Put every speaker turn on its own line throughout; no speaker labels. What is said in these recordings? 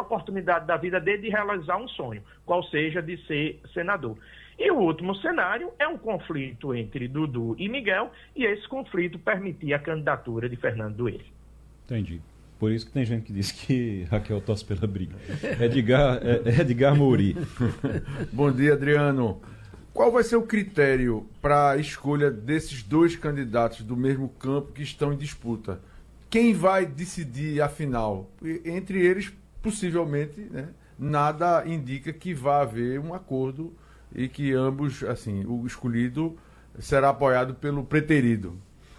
oportunidade da vida dele de realizar um sonho, qual seja de ser senador. E o último cenário é um conflito entre Dudu e Miguel, e esse conflito permitir a candidatura de Fernando Dueire.
Entendi. Por isso que tem gente que diz que Raquel torce pela briga. Edgar Mouri.
Bom dia, Adriano. Qual vai ser o critério para a escolha desses dois candidatos do mesmo campo que estão em disputa? Quem vai decidir, afinal? Entre eles, possivelmente, né, nada indica que vá haver um acordo e que ambos, assim, o escolhido será apoiado pelo preterido.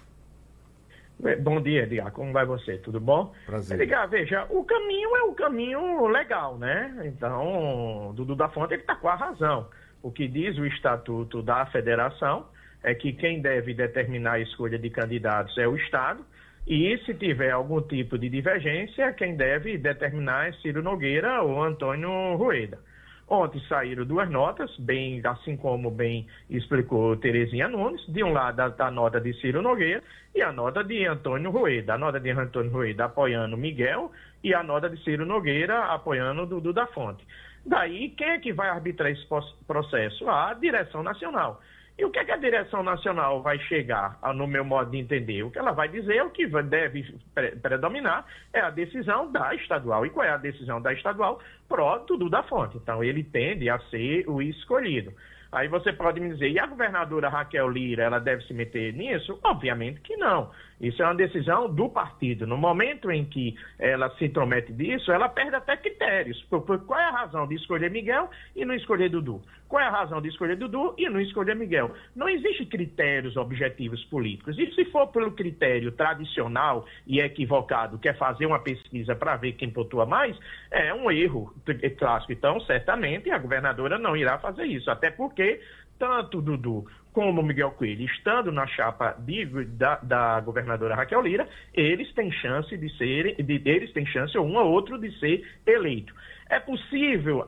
Bom dia, Edgar. Como vai você? Tudo bom?
Prazer.
Edgar, veja, o caminho é o caminho legal, né? Então, Dudu da Fonte, ele está com a razão. O que diz o Estatuto da Federação é que quem deve determinar a escolha de candidatos é o Estado, e se tiver algum tipo de divergência, quem deve determinar é Ciro Nogueira ou Antônio Rueda. Ontem saíram duas notas, bem, assim como bem explicou Terezinha Nunes, de um lado a nota de Ciro Nogueira e a nota de Antônio Rueda. A nota de Antônio Rueda apoiando Miguel e a nota de Ciro Nogueira apoiando Dudu da Fonte. Daí, quem é que vai arbitrar esse processo? A direção nacional. E o que é que a direção nacional vai chegar, no meu modo de entender? O que ela vai dizer, o que deve predominar é a decisão da estadual. E qual é a decisão da estadual? Pró Dudu da Fonte. Então, ele tende a ser o escolhido. Aí você pode me dizer, e a governadora Raquel Lira, ela deve se meter nisso? Obviamente que não. Isso é uma decisão do partido. No momento em que ela se intromete disso, ela perde até critérios. Qual é a razão de escolher Miguel e não escolher Dudu? Qual é a razão de escolher Dudu e não escolher Miguel? Não existem critérios objetivos políticos. E se for pelo critério tradicional e equivocado, que é fazer uma pesquisa para ver quem pontua mais, é um erro clássico. Então, certamente, a governadora não irá fazer isso. Até porque tanto Dudu como Miguel Coelho, estando na chapa da governadora Raquel Lira, eles têm chance eles têm chance, um ou outro, de ser eleito. É possível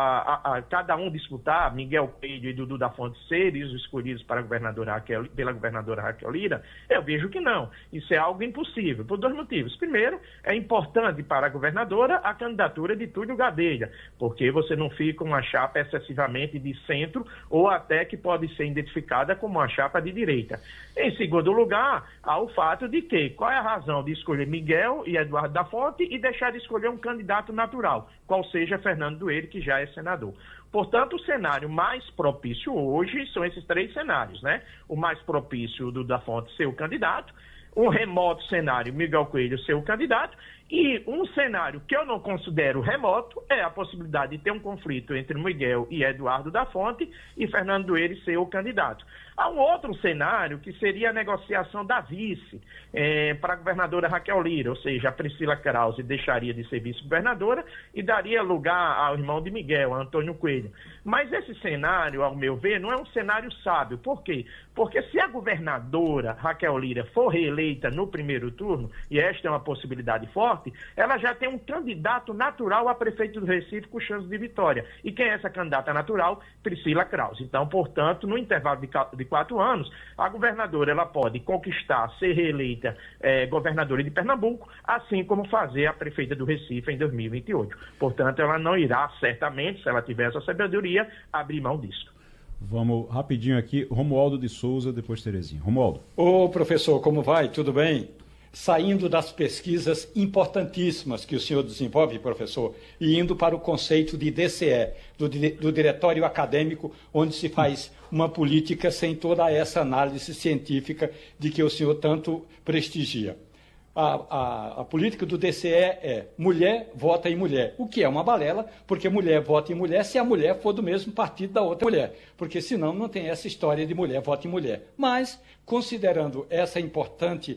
cada um disputar, Miguel Coelho e Dudu da Fonte serem os escolhidos pela governadora Raquel Lira? Eu vejo que não. Isso é algo impossível, por dois motivos. Primeiro, é importante para a governadora a candidatura de Túlio Gadelha, porque você não fica uma chapa excessivamente de centro ou até que pode ser identificada como uma chapa de direita. Em segundo lugar, há o fato de que, qual é a razão de escolher Miguel e Eduardo da Fonte e deixar de escolher um candidato natural, qual seja Fernando Dueire, que já é senador. Portanto, o cenário mais propício hoje são esses três cenários, né? O mais propício do da Fonte ser o candidato, um remoto cenário, Miguel Coelho ser o candidato, e um cenário que eu não considero remoto é a possibilidade de ter um conflito entre Miguel e Eduardo da Fonte e Fernando Dueire ser o candidato. Há um outro cenário que seria a negociação da vice para a governadora Raquel Lira, ou seja, a Priscila Krause deixaria de ser vice-governadora e daria lugar ao irmão de Miguel, Antônio Coelho. Mas esse cenário, ao meu ver, não é um cenário sábio. Por quê? Porque se a governadora Raquel Lira for reeleita no primeiro turno, e esta é uma possibilidade forte, ela já tem um candidato natural a prefeito do Recife com chance de vitória. E quem é essa candidata natural? Priscila Krause. Então, portanto, no intervalo de 4 anos, a governadora ela pode conquistar, ser reeleita governadora de Pernambuco, assim como fazer a prefeita do Recife em 2028. Portanto, ela não irá, certamente, se ela tiver essa sabedoria, abrir mão disso.
Vamos rapidinho aqui, Romualdo de Souza, depois Terezinha. Romualdo.
Ô, professor, como vai? Tudo bem? Saindo das pesquisas importantíssimas que o senhor desenvolve, professor, e indo para o conceito de DCE, do Diretório Acadêmico, onde se faz uma política sem toda essa análise científica de que o senhor tanto prestigia. A política do DCE é mulher vota em mulher, o que é uma balela, porque mulher vota em mulher se a mulher for do mesmo partido da outra mulher, porque senão não tem essa história de mulher vota em mulher. Mas, considerando essa importante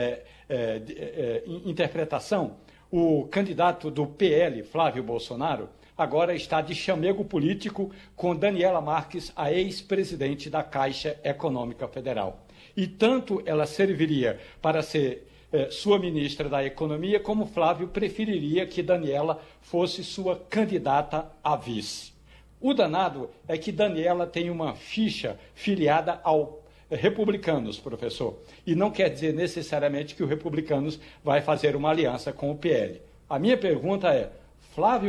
interpretação, o candidato do PL, Flávio Bolsonaro, agora está de chamego político com Daniela Marques, a ex-presidente da Caixa Econômica Federal. E tanto ela serviria para ser sua ministra da Economia, como Flávio preferiria que Daniela fosse sua candidata a vice. O danado é que Daniela tem uma ficha filiada ao Republicanos, professor, e não quer dizer necessariamente que o Republicanos vai fazer uma aliança com o PL. A minha pergunta é, Flávio